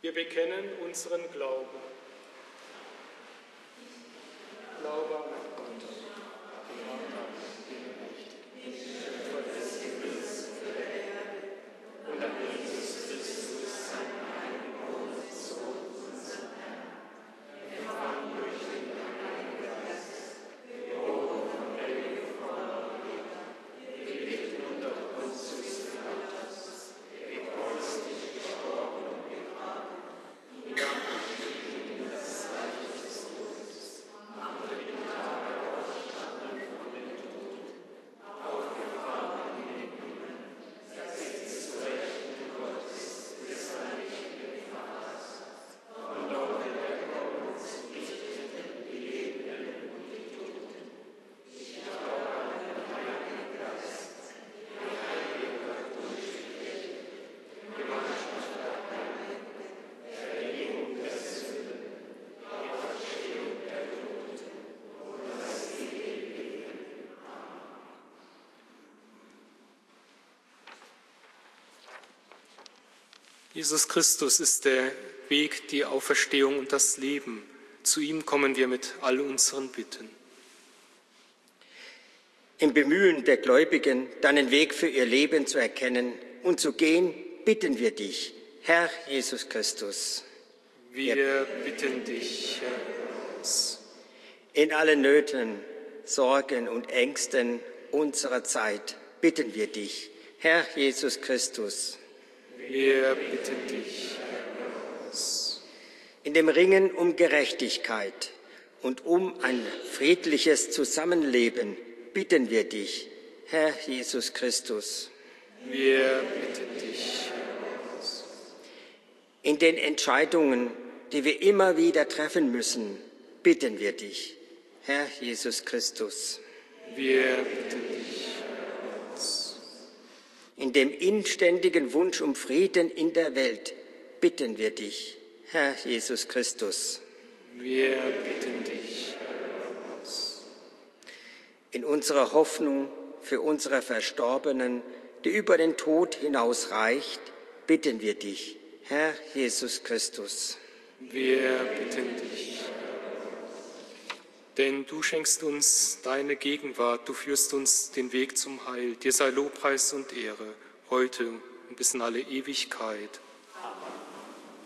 Wir bekennen unseren Glauben. Glaube an Gott, den Vater, den allmächtigen, Schöpfer des Himmels und der Erde, und an Jesus Christus, seinen eingeborenen Sohn, unseren Herrn, empfangen durch den Heiligen Geist, geboren von der Jungfrau Maria, gelitten unter Pontius Pilatus, gekreuzigt, gestorben und begraben, und dann in das Reich des Todes, am dritten Tage auferstanden von den Toten, aufgefahren in den Himmel, er sitzt zu Rechten Gottes, des allmächtigen Vaters, von dort wird er kommen zu richten die Lebenden und die Toten. Ich glaube an den Heiligen Geist, die heilige katholische Kirche, Gemeinschaft der Heiligen, Vergebung der Sünden, die Auferstehung der Toten und das ewige Leben. Amen. Jesus Christus ist der Weg, die Auferstehung und das Leben. Zu ihm kommen wir mit all unseren Bitten. Im Bemühen der Gläubigen, deinen Weg für ihr Leben zu erkennen und zu gehen, bitten wir dich, Herr Jesus Christus. Wir bitten dich, Herr uns. In allen Nöten, Sorgen und Ängsten unserer Zeit bitten wir dich, Herr Jesus Christus. Wir bitten dich, Herr uns. In dem Ringen um Gerechtigkeit und um ein friedliches Zusammenleben bitten wir dich, Herr Jesus Christus. Wir bitten dich, Herr uns. In den Entscheidungen, die wir immer wieder treffen müssen, bitten wir dich, Herr Jesus Christus. Wir bitten dich, Herr uns. In dem inständigen Wunsch um Frieden in der Welt bitten wir dich, Herr Jesus Christus. Wir bitten dich, Herr uns. In unserer Hoffnung für unsere Verstorbenen, die über den Tod hinaus reicht, bitten wir dich, Herr Jesus Christus. Wir bitten dich, denn du schenkst uns deine Gegenwart, du führst uns den Weg zum Heil. Dir sei Lobpreis und Ehre, heute und bis in alle Ewigkeit.